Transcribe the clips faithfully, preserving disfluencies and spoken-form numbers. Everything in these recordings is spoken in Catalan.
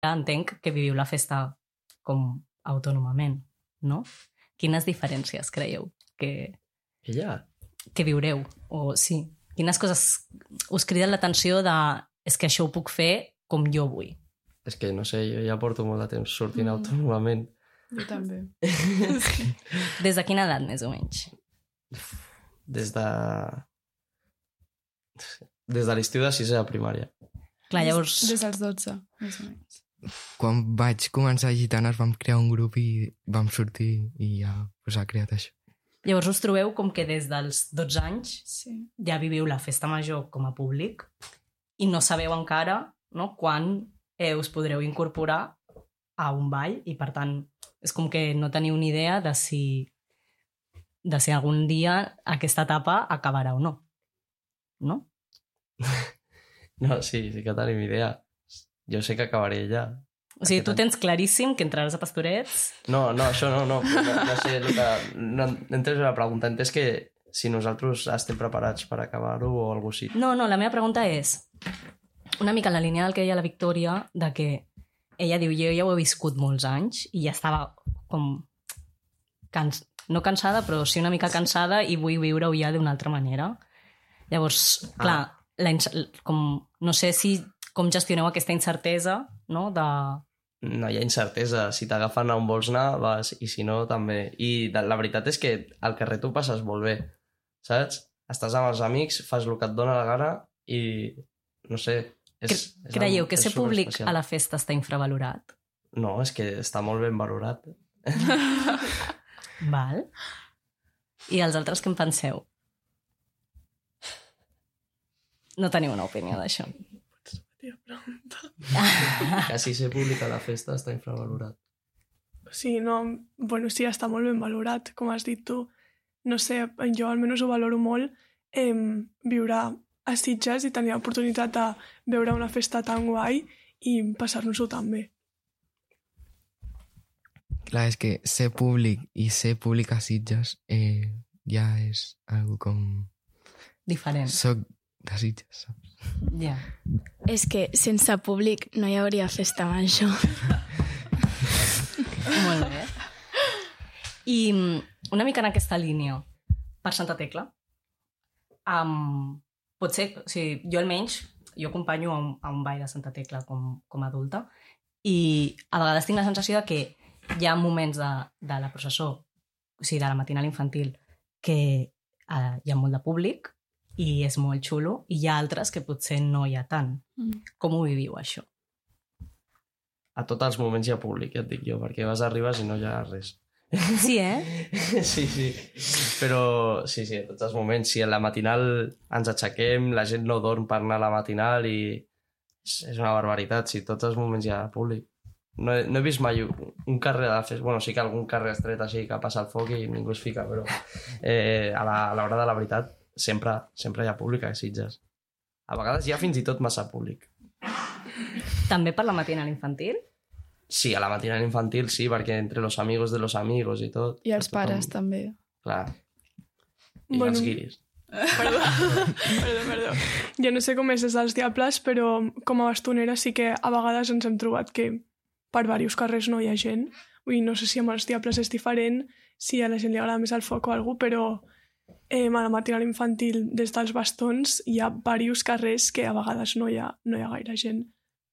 entenc que viviu la festa com autònomament, no? Quines diferències creieu que, Ella? que viureu? O sí, quines coses us criden l'atenció de és que això ho puc fer com jo vull? És que, no sé, jo ja porto molt de temps sortint mm. autònomament. Jo també. Des de quina edat, més o menys? Des de... Des de l'estiu de sisè a primària. Clar, llavors... Des, des dels dotze, més o menys. Quan vaig començar a Gitanes vam crear un grup i vam sortir i ja pues, ha creat això. Llavors us trobeu com que des dels dotze anys sí. ja viviu la festa major com a públic i no sabeu encara, no, quan eh, us podreu incorporar a un ball i, per tant, és com que no teniu ni idea de si, de si algun dia aquesta etapa acabarà o no. No? No, sí, sí que tenim idea. Jo sé que acabaré ja. O sigui, tu tens claríssim que entraràs a Pastorets? No, no, això no, no. No, no sé, el que... No, no entès la pregunta. Entès que si nosaltres estem preparats per acabar-ho o alguna cosa així. No, no, la meva pregunta és una mica en la línia del que deia la Victòria, de que ella diu, jo ja ho he viscut molts anys i ja estava com... Cans... No cansada, però sí una mica cansada i vull viure-ho ja d'una altra manera. Llavors, clar, ah. la ins... com... no sé si com gestioneu aquesta incertesa, no?, de... No hi ha incertesa. Si t'agafen on vols anar, vas, i si no, també. I la veritat és que al carrer tu passes molt bé, saps? Estàs amb els amics, fas el que et dóna la gana i, no sé... És, és Creieu el, que ser públic a la festa està infravalorat? No, és que està molt ben valorat. Val. I els altres què en penseu? No teniu una opinió d'això? Que si ser públic a la festa està infravalorat. Sí, no, bueno, sí, està molt ben valorat, com has dit tu. No sé, jo almenys ho valoro molt, eh, viure a Sitges i tenir l'oportunitat de veure una festa tan guai i passar-nos-ho tan bé. Clar, és que ser públic i ser públic a Sitges eh, ja és algo com... Diferent. Soc de Sitges, saps? Ja. És que sense públic no hi hauria festa major. Molt bé. I una mica en aquesta línia, per Santa Tecla, um, pot ser, o sigui, jo almenys, jo acompanyo a un, a un ball de Santa Tecla com, com a adulta i a vegades tinc la sensació de que hi ha moments de, de la processó, o sigui, de la matinal infantil, que uh, hi ha molt de públic i és molt xulo, i hi ha altres que potser no hi ha tant. Mm. Com ho viviu, això? A tots els moments hi ha públic, ja et dic jo, perquè vas arribar i no hi ha res. Sí, eh? Sí, sí. Però sí, sí, a tots els moments. Si a la matinal ens aixequem, la gent no dorm per anar a la matinal i és una barbaritat. Si tots els moments hi ha públic. No he, no he vist mai un carrer de festa. Bueno, sí que algun carrer estret així que passa el foc i ningú es fica, però eh, a l'hora de la veritat sempre, sempre hi ha públic a Sitges. A vegades hi ha fins i tot massa públic. També per la matinal infantil? Sí, a la matinal infantil sí, perquè entre los amigos de los amigos i tot. I els tothom... pares també. Clar. I bueno, els guiris. Perdó, perdó, perdó. Jo no sé com és des dels Diables, però com a bastonera sí que a vegades ens hem trobat que per diversos carrers no hi ha gent. Vull dir, no sé si amb els Diables és diferent, si a la gent li agrada més el foc o alguna cosa, però eh, a la matinal infantil des dels bastons hi ha diversos carrers que a vegades no hi ha, no hi ha gaire gent.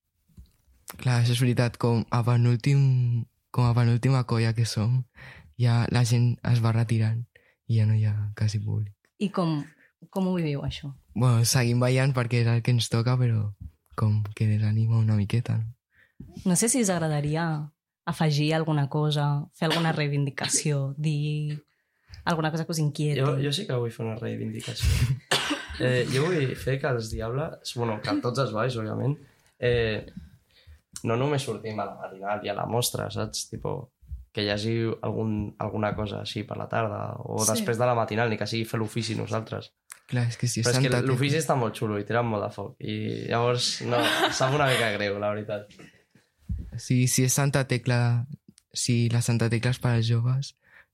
Clar, això és veritat, com a penúltim, com a penúltima colla que som, ja la gent es va retirant i ja no hi ha quasi públic. I com, com ho viviu, això? Bueno, seguim ballant perquè és el que ens toca, però com que desanima una miqueta, no? No sé si us agradaria afegir alguna cosa, fer alguna reivindicació, dir alguna cosa que us inquieti. Jo, jo sí que vull fer una reivindicació. eh, jo vull fer que els Diables, bueno, que tots els balls, òbviament, eh, no només sortim a la matinal i a la mostra, saps? Tipo, que hi hagi algun, alguna cosa així per la tarda o sí. Després de la matinal, ni que sigui fer l'ofici nosaltres. Clar, és que si és Però és Santa que l'ofici està molt xulo i tiren molt de foc i llavors no, sap una mica greu, la veritat. Sí, si és Santa Tecla, si la Santa Tecla és per als joves,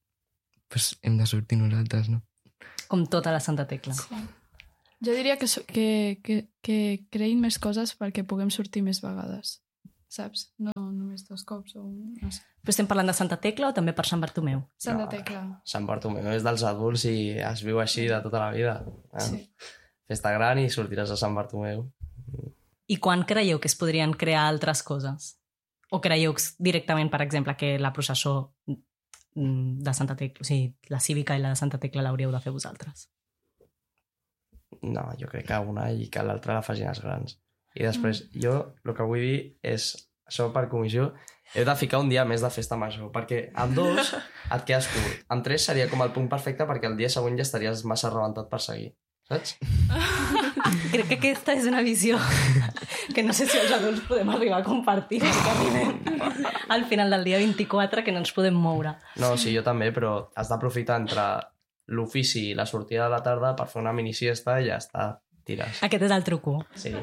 pues hem de sortir nosaltres, no? Com tota la Santa Tecla. Sí. Jo diria que, que, que, que creïn més coses perquè puguem sortir més vegades. saps? No només dos cops o un... no sé. Però estem parlant de Santa Tecla o també per Sant Bartomeu? Santa Tecla. Sant Bartomeu és dels adults i es viu així de tota la vida. Eh? Sí. Festa gran i sortiràs a Sant Bartomeu. I quan creieu que es podrien crear altres coses? O creieu directament, per exemple, que la processó de Santa Tecla, o sigui, la cívica i la de Santa Tecla l'hauríeu de fer vosaltres? No, jo crec que una i que l'altra la facin els grans. I després, mm. jo el que vull dir és, això per comissió, heu de ficar un dia més de festa major, perquè amb dos et quedes curt. Amb tres seria com el punt perfecte perquè el dia següent ja estaries massa rebentat per seguir. Saps? Crec que aquesta és una visió que no sé si els adults podem arribar a compartir, perquè arribem al final del dia vint-i-quatre que no ens podem moure. No, sí, jo també, però has d'aprofitar entre l'ofici i la sortida de la tarda per fer una mini siesta i ja està, tires. Aquest és el truco. Sí.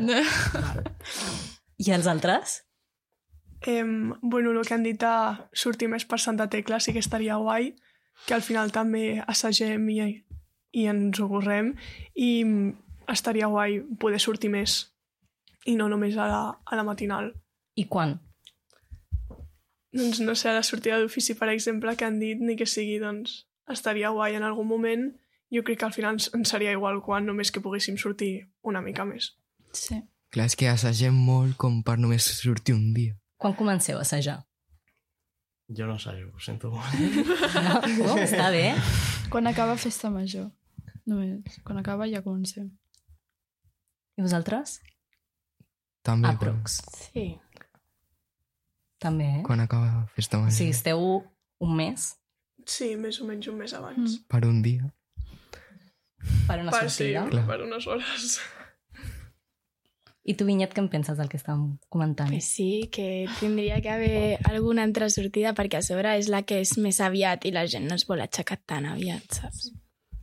I els altres? Eh, bueno, el que han dit a sortir més per Santa Tecla sí que estaria guai, que al final també assagem i, i ens ho correm, i estaria guai poder sortir més i no només a la, a la matinal. I quan? Doncs no sé, a la sortida d'ofici, per exemple, que han dit, ni que sigui, doncs estaria guai en algun moment. Jo crec que al final ens seria igual quan només que poguéssim sortir una mica més. Sí. Clar, és que assagem molt com per només sortir un dia. Quan comenceu a assajar? Jo no sé, ho sento molt. No, no, està bé. Quan acaba festa major. Només. Quan acaba ja comencem. I vosaltres? També. Aprox. Sí. També, eh? Quan acaba festa major. Sí, esteu un mes Sí, més o menys un mes abans. Mm. Per un dia. per una Per, sí, sortida. Clar. per unes hores. I tu, Vinyet, què en penses del que estàvem comentant? Pues sí, que tindria que haver alguna altra sortida perquè a sobre és la que és més aviat i la gent no es vol aixecar tan aviat, saps?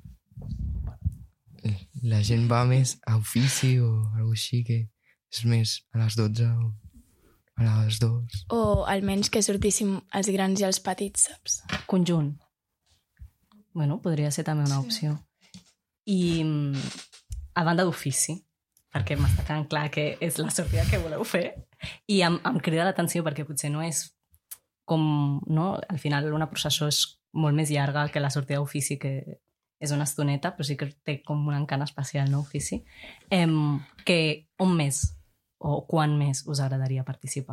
La gent va més a ofici o alguna així, que és més a les dotze o a les dues. O almenys que sortíssim els grans i els petits, saps? Conjunt. Bueno, podria ser també una opció. I mm, a banda d'ofici, perquè m'està quedant clar que és la sortida que voleu fer, i em, em crida l'atenció perquè potser no és com... No? Al final una processó és molt més llarga que la sortida d'ofici, que és una estoneta, però sí que té com un encant especial, no, ofici. Em, que un mes o quan més us agradaria participar?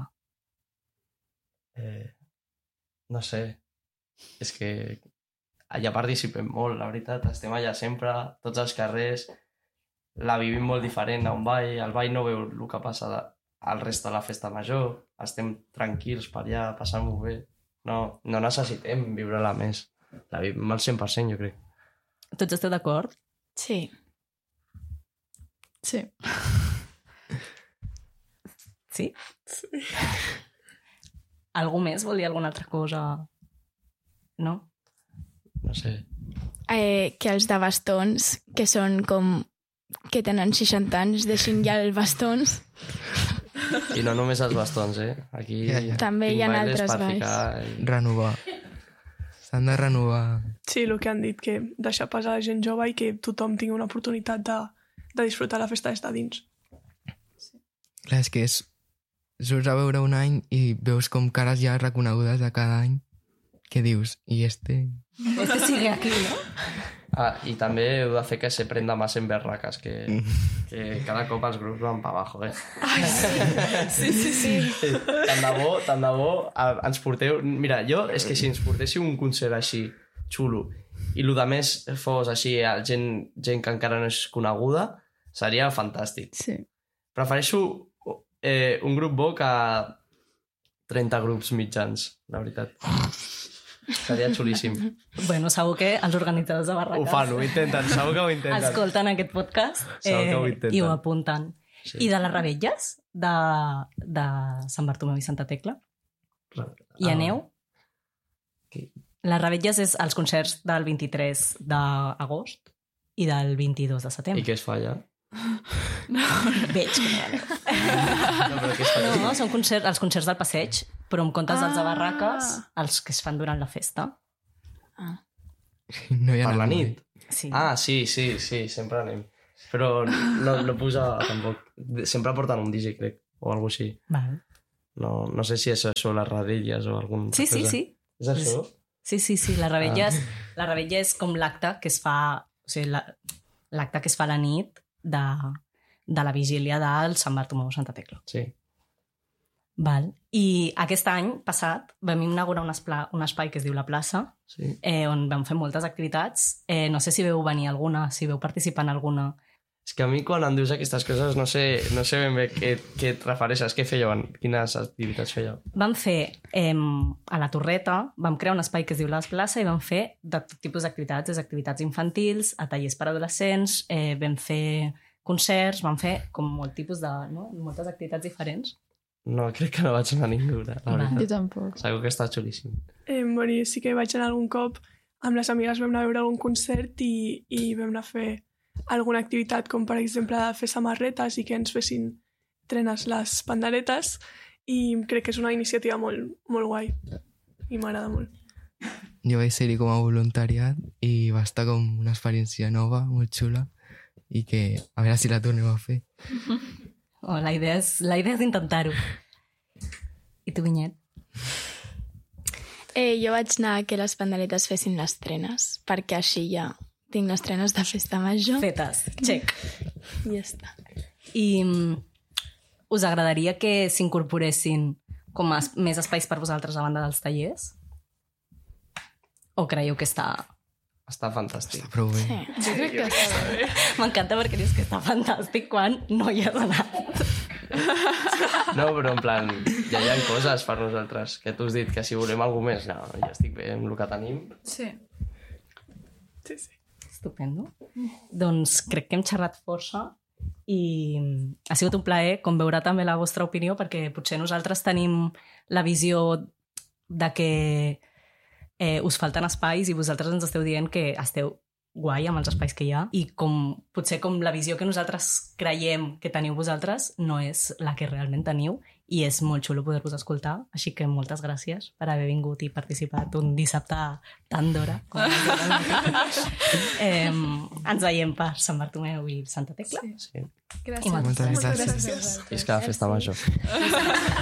Eh, no sé. És que allà participem molt, la veritat. Estem allà sempre, tots els carrers, la vivim molt diferent a un ball. El ball no veu el que passa al reste de la festa major. Estem tranquils per allà, passant-ho bé. No, no necessitem viure-la més. La vivim al cent per cent, jo crec. Tots esteu d'acord? Sí. Sí. Sí? Sí. Algú més vol dir alguna altra cosa? No? No sé. Eh, que els de bastons, que són com que tenen seixanta anys, deixin ja els bastons. I no només els bastons, eh? Aquí Ja, ja. També hi ha tinc bailes altres per balls. ficar i- Renovar. S'han de renovar. Sí, el que han dit, que deixar passar la gent jove i que tothom tingui una oportunitat de, de disfrutar la festa des de dins. Clar, és que és... Surts a veure un any i veus com cares ja reconegudes de cada any que dius, i este... Este sigue aquí, no? Ah, i també heu de fer que se prenda más en berraques, que, que cada cop els grups van pa abajo, eh? Sí, sí, sí. Tant de bo, tant de bo, a- ens porteu... Mira, jo, és que si ens portéssiu un concert així, xulo, i el de més fos així, a gent, gent que encara no és coneguda, seria fantàstic. Sí. Prefereixo eh, un grup bo que trenta grups mitjans, la veritat. Seria xulíssim. Bueno, segur que els organitzadors de barraques Ho fan, ho intenten, segur que ho intenten. escolten aquest podcast Segur que ho eh, intenten. i ho apunten. Sí. I de les revetlles de, de Sant Bartomeu i Santa Tecla? Hi Ah. aneu? Qui? Les revetlles és els concerts del vint-i-tres d'agost i del vint-i-dos de I setembre. què es fa allà? Veig que no. No, però què es fa allà? No, són concerts, els concerts del passeig, però en comptes dels de Ah. barraques, els que es fan durant la festa. No hi ha Per la anat mai. nit? Sí. Ah, sí, sí, sí, sempre anem. Però no, no puja tampoc... Sempre porten un D J, crec, o alguna així. Val. No, no sé si és això, les Rebelles o algun... Sí, sí, sí. És això? Sí, sí, sí. La Rebella és, la Rebella és com l'acte que es fa... O sigui, l'acte que es fa a la nit de, de la vigília del Sant Bartomeu Santa Tecla. Sí. Val. I aquest any passat vam inaugurar un, espla, un espai que es diu La Plaça, Sí. eh, on vam fer moltes activitats. Eh, no sé si veu venir alguna, si veu participar en alguna. És que a mi quan em dius aquestes coses no sé, no sé ben bé què, què et refereixes, què fèieu, quines activitats fèieu. Vam fer, eh, a la Torreta, vam crear un espai que es diu La Plaça i vam fer de tot tipus d'activitats, des d'activitats infantils a tallers per adolescents, eh, vam fer concerts, vam fer com molt tipus de... No? moltes activitats diferents. No, crec que no vaig anar a ningú, la Va. veritat. Jo tampoc. Segur que està xulíssim. Eh, bueno, jo sí que vaig anar algun cop amb les amigues, vam anar a veure algun concert i, i vam anar a fer alguna activitat, com per exemple fer samarretes i que ens fessin trenes les panderetes, i crec que és una iniciativa molt, molt guai i m'agrada molt. Jo vaig ser-hi com a voluntariat i va estar com una experiència nova, molt xula, i que a veure si la tornem a fer. Oh, la idea és, la idea és intentar-ho. I tu, Vinyet? Eh, jo vaig anar a que les pandeletes fessin les trenes, perquè així ja tinc les trenes de festa major. Fetes, check. I ja està. I mm, us agradaria que s'incorporessin com a es- més espais per vosaltres a banda dels tallers? O creieu que està... Està fantàstic. Prou bé. Sí. Jo crec que està bé. M'encanta perquè dius que està fantàstic quan no hi has anat. No, però en plan, ja hi ha coses per nosaltres. Que tu has dit que si volem alguna més, no, ja estic bé amb el que tenim. Sí. Sí, sí. Estupendo. Doncs crec que hem xerrat força i ha sigut un plaer com veure també la vostra opinió, perquè potser nosaltres tenim la visió de que eh, us falten espais i vosaltres ens esteu dient que esteu guai amb els espais que hi ha, i com potser com la visió que nosaltres creiem que teniu vosaltres no és la que realment teniu, i és molt xulo poder-vos escoltar, així que moltes gràcies per haver vingut i participat un dissabte tan d'hora com el del matí. eh, ens veiem per Sant Bartomeu i Santa Tecla. Sí. Sí. Gràcies. I moltes Moltes Moltes gràcies. gràcies. Visca la festa major.